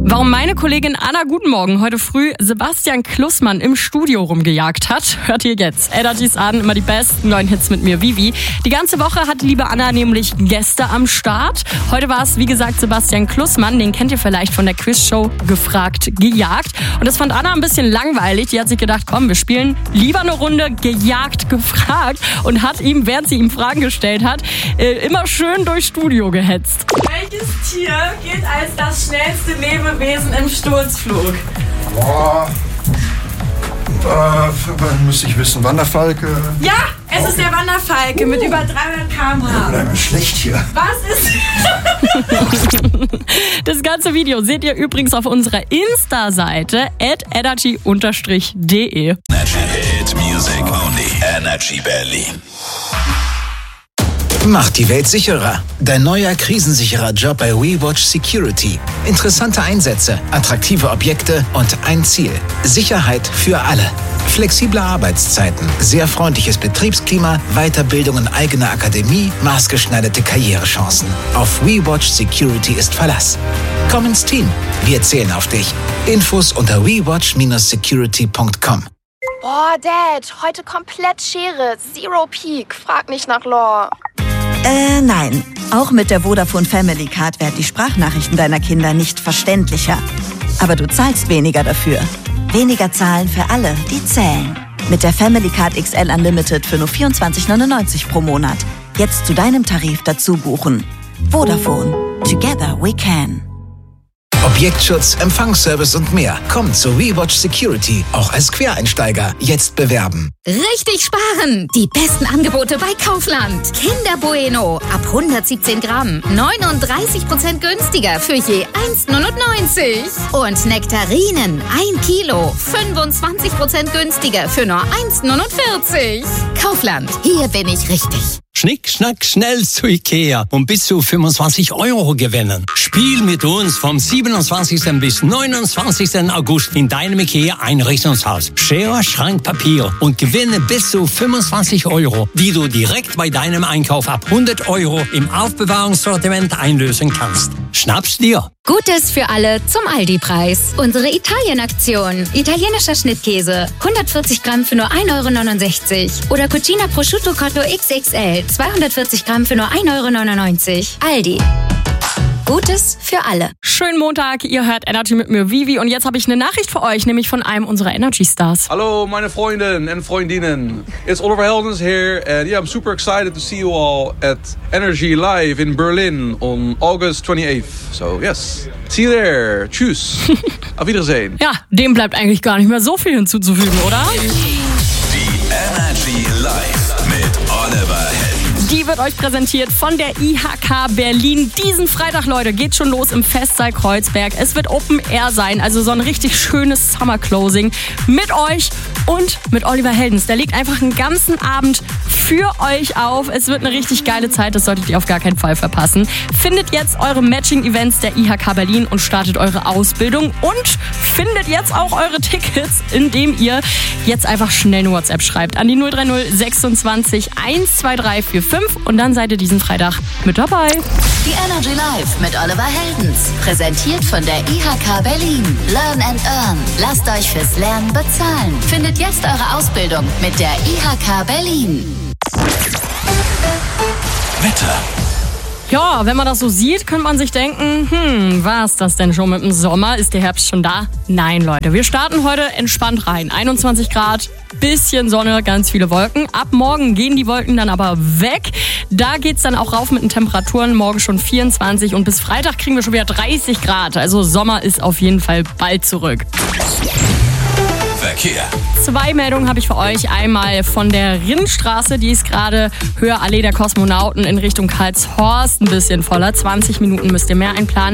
Warum meine Kollegin Anna Guten Morgen heute früh Sebastian Klussmann im Studio rumgejagt hat, hört ihr jetzt. Energy's an, immer die besten neuen Hits mit mir, Vivi. Die ganze Woche hat die liebe Anna nämlich Gäste am Start. Heute war es, wie gesagt, Sebastian Klussmann. Den kennt ihr vielleicht von der Quizshow Gefragt, Gejagt. Und das fand Anna ein bisschen langweilig. Die hat sich gedacht, komm, wir spielen lieber eine Runde Gejagt, Gefragt. Und hat ihm, während sie ihm Fragen gestellt hat, immer schön durchs Studio gehetzt. Welches Tier gilt als das schnellste Lebewesen im Sturzflug? Boah. Müsste ich wissen. Wanderfalke? Ja, es ist der Wanderfalke mit über 300 km/h. Bleib schlecht hier. Was ist... Das ganze Video seht ihr übrigens auf unserer Insta-Seite @energy_de. Hit music only. Energy Berlin. Macht die Welt sicherer. Dein neuer krisensicherer Job bei WeWatch Security. Interessante Einsätze, attraktive Objekte und ein Ziel. Sicherheit für alle. Flexible Arbeitszeiten, sehr freundliches Betriebsklima, Weiterbildung in eigener Akademie, maßgeschneiderte Karrierechancen. Auf WeWatch Security ist Verlass. Komm ins Team. Wir zählen auf dich. Infos unter wewatch-security.com. Boah, Dad, heute komplett Schere. Zero Peak. Frag nicht nach Lore. Nein. Auch mit der Vodafone Family Card werden die Sprachnachrichten deiner Kinder nicht verständlicher. Aber du zahlst weniger dafür. Weniger zahlen für alle, die zählen. Mit der Family Card XL Unlimited für nur 24,99 pro Monat. Jetzt zu deinem Tarif dazu buchen. Vodafone. Together we can. Objektschutz, Empfangsservice und mehr. Kommt zu WeWatch Security, auch als Quereinsteiger. Jetzt bewerben. Richtig sparen! Die besten Angebote bei Kaufland. Kinder Bueno ab 117 Gramm. 39% günstiger für je 1,99. Und Nektarinen 1 Kilo. 25% günstiger für nur 1,49. Kaufland, hier bin ich richtig. Schnick, schnack, schnell zu Ikea und bis zu 25 € gewinnen. Spiel mit uns vom 27. bis 29. August in deinem Ikea-Einrichtungshaus. Schere, Schrank, Papier und gewinne bis zu 25 €, die du direkt bei deinem Einkauf ab 100 € im Aufbewahrungssortiment einlösen kannst. Schnapp's dir! Gutes für alle zum Aldi-Preis. Unsere Italien-Aktion. Italienischer Schnittkäse. 140 Gramm für nur 1,69 €. Oder Cucina Prosciutto Cotto XXL. 240 Gramm für nur 1,99 €. Aldi. Gutes für alle. Schönen Montag, ihr hört Energy mit mir, Vivi. Und jetzt habe ich eine Nachricht für euch, nämlich von einem unserer Energy-Stars. Hallo meine Freundinnen und Freundinnen. It's Oliver Heldens here and yeah, I'm super excited to see you all at Energy Live in Berlin on August 28th. So yes, see you there. Tschüss. Auf Wiedersehen. Ja, dem bleibt eigentlich gar nicht mehr so viel hinzuzufügen, oder? Die Energy Live mit Oliver Heldens. Die wird euch präsentiert von der IHK Berlin. Diesen Freitag, Leute, geht schon los im Festsaal Kreuzberg. Es wird Open Air sein, also so ein richtig schönes Summer Closing mit euch und mit Oliver Heldens. Der legt einfach einen ganzen Abend für euch auf. Es wird eine richtig geile Zeit, das solltet ihr auf gar keinen Fall verpassen. Findet jetzt eure Matching-Events der IHK Berlin und startet eure Ausbildung und findet jetzt auch eure Tickets, indem ihr jetzt einfach schnell eine WhatsApp schreibt an die 030 26 12345 und dann seid ihr diesen Freitag mit dabei. Die Energy Live mit Oliver Heldens. Präsentiert von der IHK Berlin. Learn and Earn. Lasst euch fürs Lernen bezahlen. Findet jetzt eure Ausbildung mit der IHK Berlin. Wetter. Ja, wenn man das so sieht, könnte man sich denken, war's das denn schon mit dem Sommer? Ist der Herbst schon da? Nein, Leute, wir starten heute entspannt rein. 21 Grad, bisschen Sonne, ganz viele Wolken. Ab morgen gehen die Wolken dann aber weg. Da geht's dann auch rauf mit den Temperaturen. Morgen schon 24 und bis Freitag kriegen wir schon wieder 30 Grad. Also Sommer ist auf jeden Fall bald zurück. Verkehr. 2 Meldungen habe ich für euch. Einmal von der Rinnstraße, die ist gerade Höhe Allee der Kosmonauten in Richtung Karlshorst ein bisschen voller. 20 Minuten müsst ihr mehr einplanen.